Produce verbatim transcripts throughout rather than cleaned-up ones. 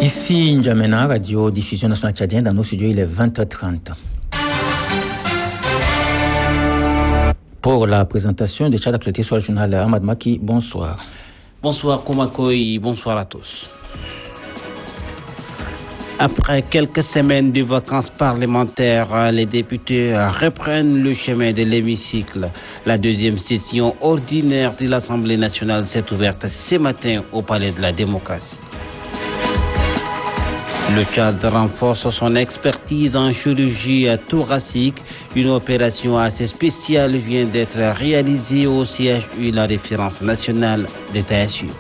Ici N'Djamena, radio diffusion nationale tchadienne. Dans nos studios, il est vingt heures trente. Pour la présentation de Tchad Actualité sur le journal Ahmad Maki, bonsoir. Bonsoir Komakoy, bonsoir à tous. Après quelques semaines de vacances parlementaires, les députés reprennent le chemin de l'hémicycle. La deuxième session ordinaire de l'Assemblée nationale s'est ouverte ce matin au Palais de la démocratie. Le Tchad renforce son expertise en chirurgie thoracique. Une opération assez spéciale vient d'être réalisée au C H U, la référence nationale d'État à suivre.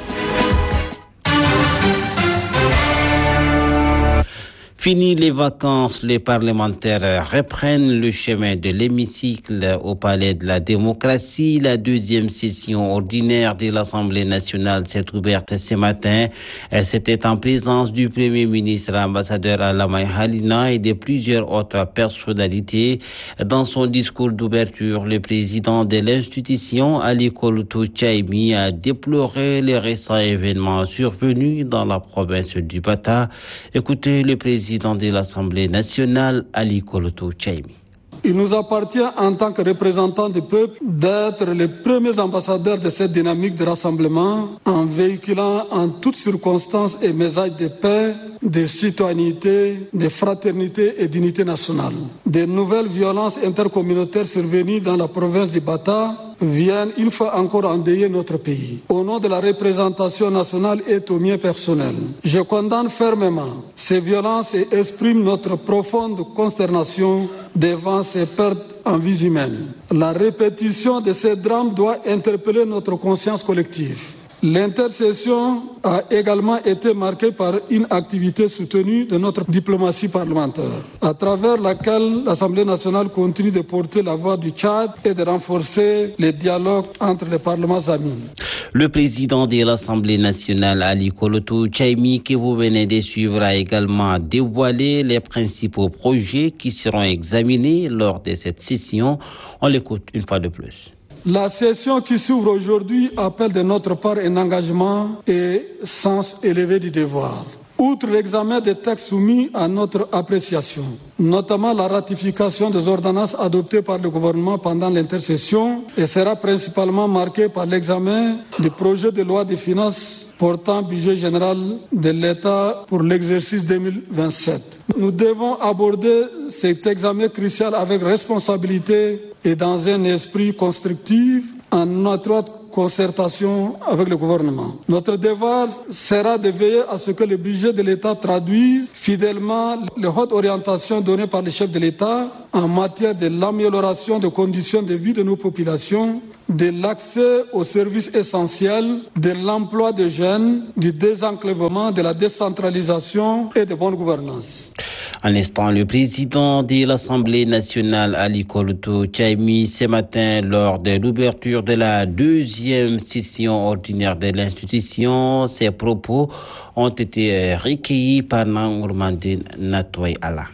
Fini les vacances, les parlementaires reprennent le chemin de l'hémicycle au Palais de la démocratie. La deuxième session ordinaire de l'Assemblée nationale s'est ouverte ce matin. C'était en présence du Premier ministre, ambassadeur Alamay Halina et de plusieurs autres personnalités. Dans son discours d'ouverture, le président de l'institution, Ali Koloto Tchaimi, a déploré les récents événements survenus dans la province du Bata. Écoutez le président de l'Assemblée nationale, Ali Koloto Tchaimi. Il nous appartient en tant que représentants du peuple d'être les premiers ambassadeurs de cette dynamique de rassemblement en véhiculant en toutes circonstances et messages de paix, de citoyenneté, de fraternité et d'unité nationale. De nouvelles violences intercommunautaires survenues dans la province du Bata viennent une fois encore endeuiller notre pays. Au nom de la représentation nationale et au mien personnel, je condamne fermement ces violences et exprime notre profonde consternation devant ces pertes en vies humaines. La répétition de ces drames doit interpeller notre conscience collective. L'intercession a également été marquée par une activité soutenue de notre diplomatie parlementaire, à travers laquelle l'Assemblée nationale continue de porter la voix du Tchad et de renforcer les dialogues entre les parlements amis. Le président de l'Assemblée nationale, Ali Koloto Tchaimi, que vous venez de suivre, a également dévoilé les principaux projets qui seront examinés lors de cette session. On l'écoute une fois de plus. La session qui s'ouvre aujourd'hui appelle de notre part un engagement et sens élevé du devoir. Outre l'examen des textes soumis à notre appréciation, notamment la ratification des ordonnances adoptées par le gouvernement pendant l'intercession, et sera principalement marquée par l'examen du projet de loi de finances portant budget général de l'État pour l'exercice deux mille vingt-sept. Nous devons aborder cet examen crucial avec responsabilité et dans un esprit constructif, en étroite concertation avec le gouvernement. Notre devoir sera de veiller à ce que le budget de l'État traduise fidèlement les hautes orientations données par le chef de l'État en matière de l'amélioration des conditions de vie de nos populations, de l'accès aux services essentiels, de l'emploi des jeunes, du désenclavement, de la décentralisation et de bonne gouvernance. En l'instant, le président de l'Assemblée nationale, Ali Koloto Tchaimi, ce matin, lors de l'ouverture de la deuxième session ordinaire de l'institution, ses propos ont été recueillis par Nangourmandine Natoy Allah.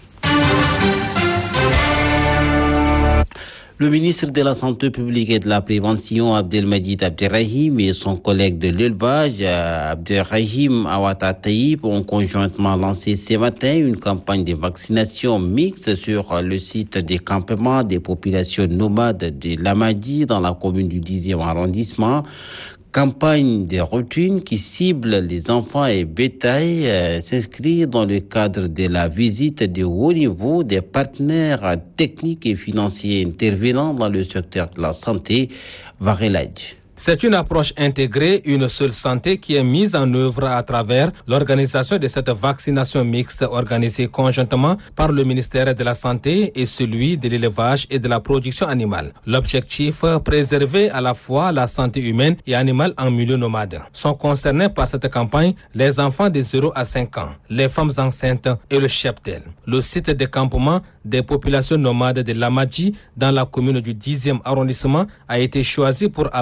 Le ministre de la Santé publique et de la Prévention, Abdelmajid Abderrahim, et son collègue de l'élevage, Abderrahim Awata Taïb, ont conjointement lancé ce matin une campagne de vaccination mixte sur le site des campements des populations nomades de Lamadi dans la commune du dixième arrondissement. Campagne de routine qui cible les enfants et bétail euh, s'inscrit dans le cadre de la visite de haut niveau des partenaires techniques et financiers intervenant dans le secteur de la santé. Varelaj. C'est une approche intégrée, une seule santé qui est mise en œuvre à travers l'organisation de cette vaccination mixte organisée conjointement par le ministère de la Santé et celui de l'élevage et de la production animale. L'objectif, préserver à la fois la santé humaine et animale en milieu nomade. Sont concernés par cette campagne les enfants de zéro à cinq ans, les femmes enceintes et le cheptel. Le site de campement des populations nomades de Lamadi dans la commune du dixième arrondissement a été choisi pour abriter ce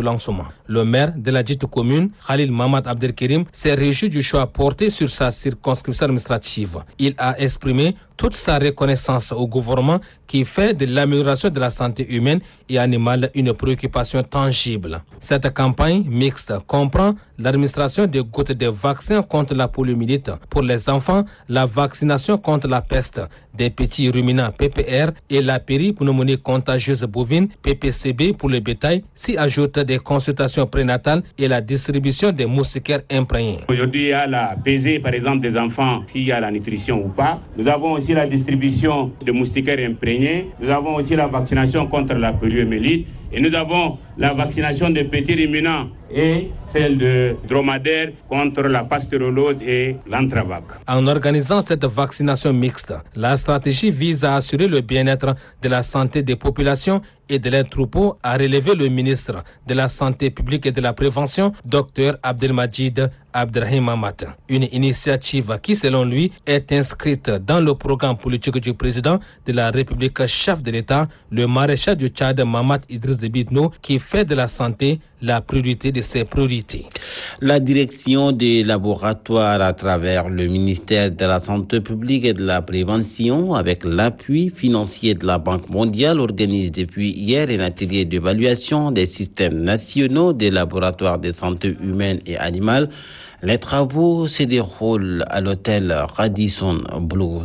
lancement. Le maire de la dite commune, Khalil Mamad Abdelkerim, s'est réjoui du choix porté sur sa circonscription administrative. Il a exprimé toute sa reconnaissance au gouvernement qui fait de l'amélioration de la santé humaine et animale une préoccupation tangible. Cette campagne mixte comprend l'administration des gouttes de vaccins contre la poliomyélite pour les enfants, la vaccination contre la peste des petits ruminants P P R et la péripneumonie contagieuse bovine P P C B pour le bétail, s'y ajoutent des consultations prénatales et la distribution des moustiquaires imprégnés. Aujourd'hui, il y a la pesée, par exemple, des enfants, s'il y a la nutrition ou pas. Nous avons aussi la distribution de moustiquaires imprégnés. Nous avons aussi la vaccination contre la poliomyélite. Et nous avons la vaccination des petits ruminants et celle de dromadaires contre la pasteurolose et l'anthrax. En organisant cette vaccination mixte, la stratégie vise à assurer le bien-être de la santé des populations et de leurs troupeaux, a relevé le ministre de la Santé publique et de la Prévention, Dr Abdelmajid Abderrahim Mamad. Une initiative qui, selon lui, est inscrite dans le programme politique du président de la République, chef de l'État, le maréchal du Tchad, Mamad Idriss Déby Itno, qui fait de la santé la priorité de ses priorités. La direction des laboratoires à travers le ministère de la Santé publique et de la Prévention, avec l'appui financier de la Banque mondiale, organise depuis hier un atelier d'évaluation des systèmes nationaux des laboratoires de santé humaine et animale. Les travaux se déroulent à l'hôtel Radisson Blu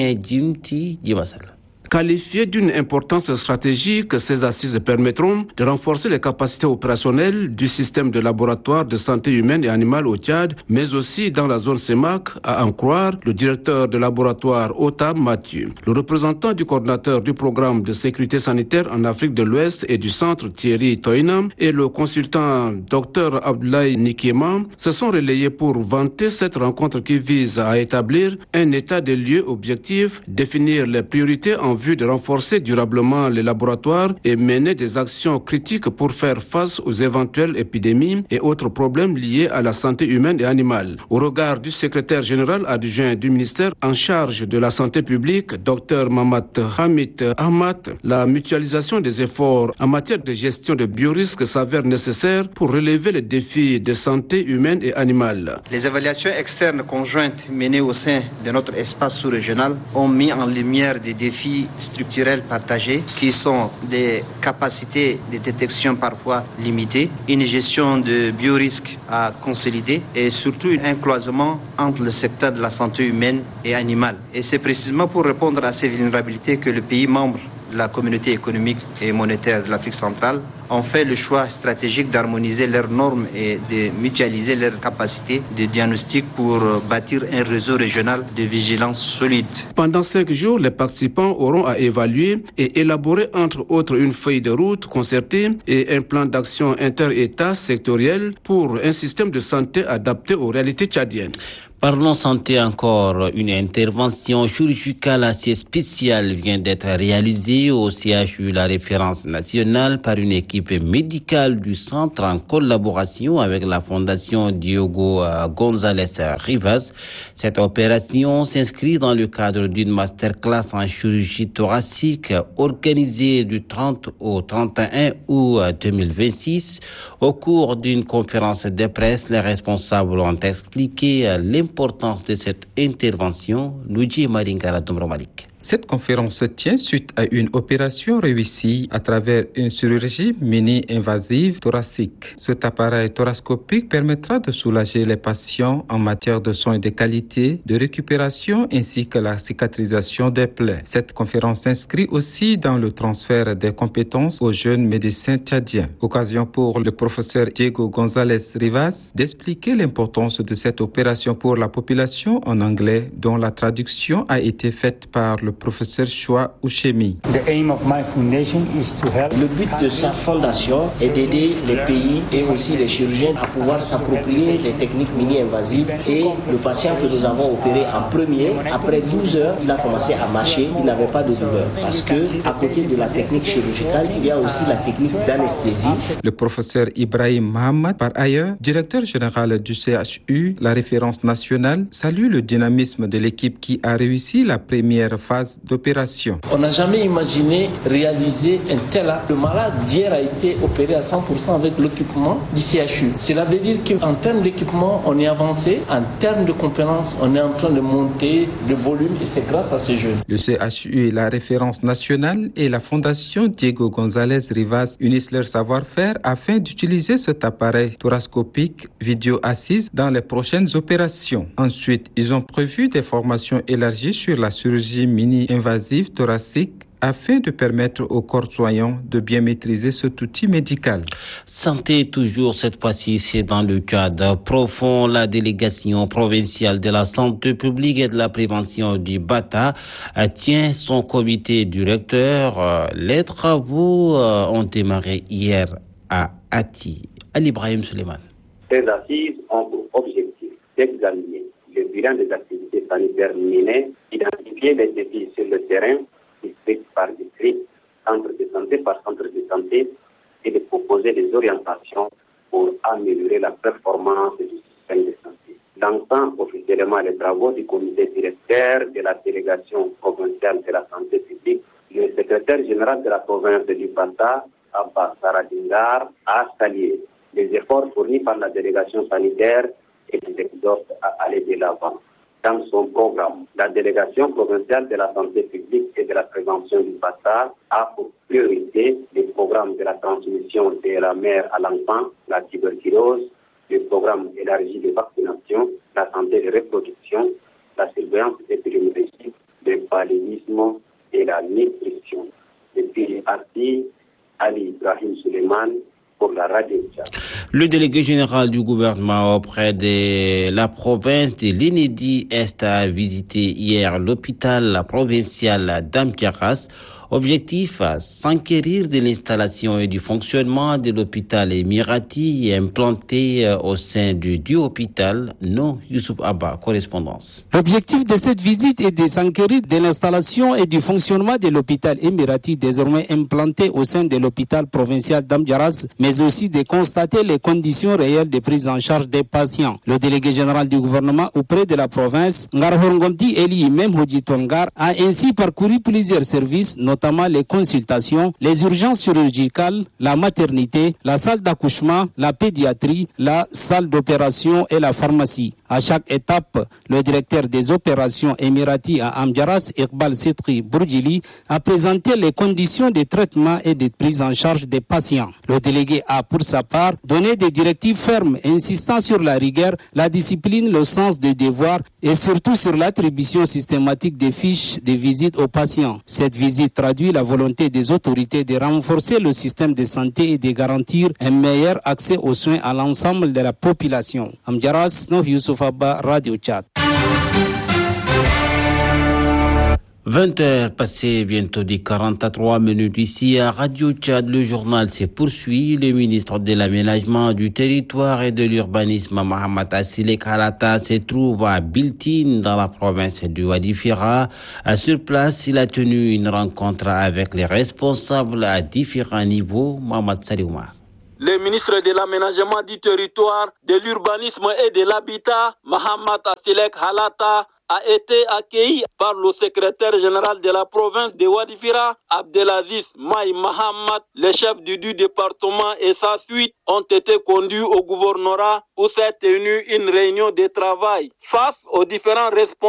Djimti Djimasal. Qualifiées d'une importance stratégique, ces assises permettront de renforcer les capacités opérationnelles du système de laboratoire de santé humaine et animale au Tchad, mais aussi dans la zone C E M A C, à en croire le directeur de laboratoire Otam Mathieu. Le représentant du coordinateur du programme de sécurité sanitaire en Afrique de l'Ouest et du centre Thierry Toinam et le consultant Dr Abdoulaye Nikema se sont relayés pour vanter cette rencontre qui vise à établir un état des lieux objectif, définir les priorités en vue de renforcer durablement les laboratoires et mener des actions critiques pour faire face aux éventuelles épidémies et autres problèmes liés à la santé humaine et animale. Au regard du secrétaire général adjoint du ministère en charge de la santé publique, Dr Mamad Hamid Ahmad, la mutualisation des efforts en matière de gestion de biorisques s'avère nécessaire pour relever les défis de santé humaine et animale. Les évaluations externes conjointes menées au sein de notre espace sous-régional ont mis en lumière des défis structurels partagés qui sont des capacités de détection parfois limitées, une gestion de biorisques à consolider et surtout un cloisonnement entre le secteur de la santé humaine et animale. Et c'est précisément pour répondre à ces vulnérabilités que le pays membre de la communauté économique et monétaire de l'Afrique centrale ont fait le choix stratégique d'harmoniser leurs normes et de mutualiser leurs capacités de diagnostic pour bâtir un réseau régional de vigilance solide. Pendant cinq jours, les participants auront à évaluer et élaborer entre autres une feuille de route concertée et un plan d'action inter-État sectoriel pour un système de santé adapté aux réalités tchadiennes. Parlons santé encore. Une intervention chirurgicale assez spéciale vient d'être réalisée au C H U La Référence Nationale par une équipe médicale du centre en collaboration avec la fondation Diogo González Rivas. Cette opération s'inscrit dans le cadre d'une masterclass en chirurgie thoracique organisée du trente au trente et un août deux mille vingt-six. Au cours d'une conférence de presse, les responsables ont expliqué l'importance L'importance de cette intervention, nous dit Maringara Domromalik. Cette conférence se tient suite à une opération réussie à travers une chirurgie mini-invasive thoracique. Cet appareil thoracoscopique permettra de soulager les patients en matière de soins de qualité, de récupération ainsi que la cicatrisation des plaies. Cette conférence s'inscrit aussi dans le transfert des compétences aux jeunes médecins tchadiens. Occasion pour le professeur Diego González Rivas d'expliquer l'importance de cette opération pour la population en anglais, dont la traduction a été faite par le professeur Choua Ouchemi. Le but de sa fondation est d'aider les pays et aussi les chirurgiens à pouvoir s'approprier les techniques mini-invasives. Et le patient que nous avons opéré en premier, après douze heures, il a commencé à marcher, il n'avait pas de douleur. Parce que à côté de la technique chirurgicale, il y a aussi la technique d'anesthésie. Le professeur Ibrahim Mohamed, par ailleurs, directeur général du C H U, la référence nationale, salue le dynamisme de l'équipe qui a réussi la première phase phase d'opération. On n'a jamais imaginé réaliser un tel acte. Le malade d'hier a été opéré à cent pour cent avec l'équipement du C H U. Cela veut dire qu'en termes d'équipement, on est avancé. En termes de compétences, on est en train de monter de volume et c'est grâce à ces jeunes. Le C H U est la référence nationale et la Fondation Diego González Rivas unissent leur savoir-faire afin d'utiliser cet appareil thoracoscopique vidéo assise dans les prochaines opérations. Ensuite, ils ont prévu des formations élargies sur la chirurgie mini-invasive thoracique afin de permettre aux corps soignants de bien maîtriser cet outil médical. Santé toujours, cette fois-ci, c'est dans le cadre profond. La délégation provinciale de la santé publique et de la prévention du Bata tient son comité directeur. Les travaux ont démarré hier à Ati. Ali Ibrahim Suleiman. Ces assises ont pour objectif d'examiner le bilan des activités sanitaires menées, identifier les défis sur le terrain, district par district, centre de santé par centre de santé, et de proposer des orientations pour améliorer la performance du système de santé. Lançant officiellement les travaux du comité directeur de la délégation provinciale de la santé publique, le secrétaire général de la province du Bata, Abba Saradingar, a salué les efforts fournis par la délégation sanitaire et les exhorte à aller de l'avant. Dans son programme, la délégation provinciale de la santé publique et de la prévention du Bata a pour priorité les programmes de la transmission de la mère à l'enfant, la tuberculose, le programme élargi de vaccination, la santé de reproduction, la surveillance épidémiologique, le paludisme et la nutrition. Depuis Ati, Ali Ibrahim Suleiman, pour la radio. Le délégué général du gouvernement auprès de la province de l'Inédit Est a visité hier l'hôpital provincial d'Amdiaras. Objectif, s'enquérir de l'installation et du fonctionnement de l'hôpital Emirati implanté au sein du dit hôpital. Non, Youssouf Abba, correspondance. L'objectif de cette visite est de s'enquérir de l'installation et du fonctionnement de l'hôpital Emirati désormais implanté au sein de l'hôpital provincial d'Amdiaras, mais aussi de constater les conditions réelles de prise en charge des patients. Le délégué général du gouvernement auprès de la province, Ngarhorngomti Eli Memhoudji Tongar, a ainsi parcouru plusieurs services, notamment notamment les consultations, les urgences chirurgicales, la maternité, la salle d'accouchement, la pédiatrie, la salle d'opération et la pharmacie. À chaque étape, le directeur des opérations Emirati à Amdiaras, Iqbal Setri Bourgili, a présenté les conditions de traitement et de prise en charge des patients. Le délégué a, pour sa part, donné des directives fermes insistant sur la rigueur, la discipline, le sens des devoirs et surtout sur l'attribution systématique des fiches de visite aux patients. Cette visite traduit la volonté des autorités de renforcer le système de santé et de garantir un meilleur accès aux soins à l'ensemble de la population. Amdiaras, Nov Youssouf Abba, Radio Tchad. vingt heures passées bientôt de quarante-trois minutes ici à Radio Tchad. Le journal se poursuit. Le ministre de l'Aménagement du Territoire et de l'Urbanisme, Mohamed Assilek Halata, se trouve à Biltine dans la province du Wadifira. Sur place, il a tenu une rencontre avec les responsables à différents niveaux. Mohamed Saliouma. Le ministre de l'Aménagement du Territoire, de l'Urbanisme et de l'Habitat, Mohamed Assilek Halata, a été accueilli par le secrétaire général de la province de Wadifira, Abdelaziz Maï Mohamed. Les chefs du, du département et sa suite ont été conduits au gouvernorat où s'est tenue une réunion de travail face aux différents responsables